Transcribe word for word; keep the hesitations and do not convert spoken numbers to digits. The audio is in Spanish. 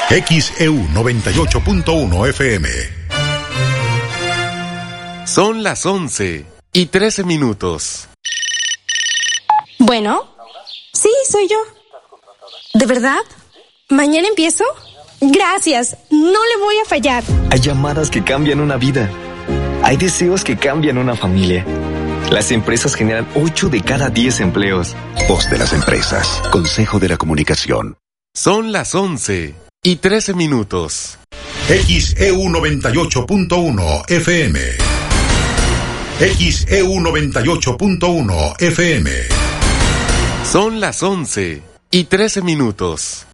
X E U noventa y ocho punto uno F M. Son las once y trece minutos. Bueno, sí, soy yo. ¿De verdad? ¿Mañana empiezo? Gracias, no le voy a fallar. Hay llamadas que cambian una vida. Hay deseos que cambian una familia. Las empresas generan ocho de cada diez empleos. Voz de las empresas. Consejo de la Comunicación. Son las once y trece minutos. X E U noventa y ocho punto uno F M. X E U noventa y ocho punto uno F M. Son las once y trece minutos.